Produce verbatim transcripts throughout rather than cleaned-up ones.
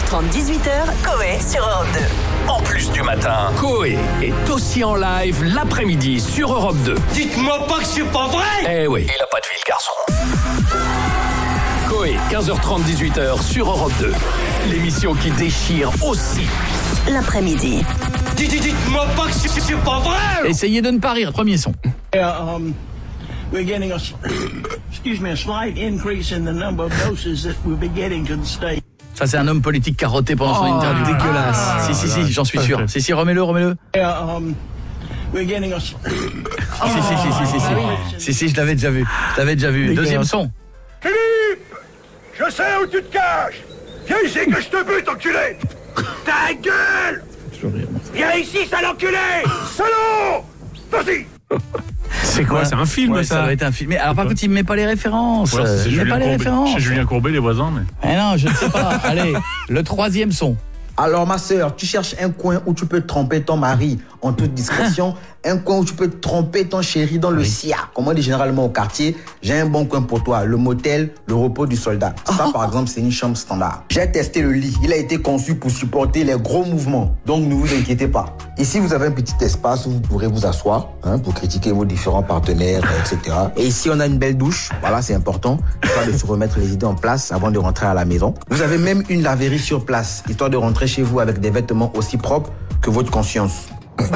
heures trente, dix-huit heures, Coé sur Europe deux. En plus du matin, Coé est aussi en live l'après-midi sur Europe deux. Dites-moi pas que c'est pas vrai! Eh oui, il a pas de vie le garçon. Coé, quinze heures trente, dix-huit heures sur Europe deux. L'émission qui déchire aussi l'après-midi. Dites-moi pas que c'est, c'est pas vrai! Essayez de ne pas rire, premier son. Uh, um, we're getting a, excuse me, a slight increase in the number of doses that we'll be getting to the state. Ça, c'est un homme politique carotté pendant son Oh, interview. dégueulasse. Ah, si, si, si, j'en suis sûr. Okay. Si, si, remets-le, remets-le. Uh, um, we're getting a, Si, si, si, si, si, si. Si, si, je l'avais déjà vu. Je l'avais déjà vu. Dégueulasse. Deuxième son. Philippe! Je sais où tu te caches! Viens ici que je te bute, enculé! Ta gueule! Viens ici, sale enculé! Salaud! Vas-y! C'est quoi? C'est un film, Ouais, ça? Ça doit être un film. Mais alors, par contre, il ne met pas les références. Ouais, c'est il ne met Julien pas les Courbet. références. C'est Julien Courbet, les voisins, mais. Eh non, je ne sais pas. Allez, le troisième son. Alors ma sœur, tu cherches un coin où tu peux tromper ton mari en toute discrétion, un coin où tu peux tromper ton chéri dans le Oui. S I A. Comme on dit généralement au quartier, j'ai un bon coin pour toi, le motel, le repos du soldat. Ça par exemple, c'est une chambre standard. J'ai testé le lit, il a été conçu pour supporter les gros mouvements, donc ne vous inquiétez pas. Ici, vous avez un petit espace où vous pourrez vous asseoir hein, pour critiquer vos différents partenaires, et cetera. Et ici, on a une belle douche, voilà, c'est important, histoire de se remettre les idées en place avant de rentrer à la maison. Vous avez même une laverie sur place, histoire de rentrer chez vous avec des vêtements aussi propres que votre conscience.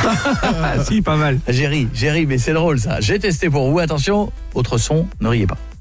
Ah, si, pas mal. J'ai ri, j'ai ri, mais c'est drôle ça. J'ai testé pour vous. Attention, autre son, ne riez pas.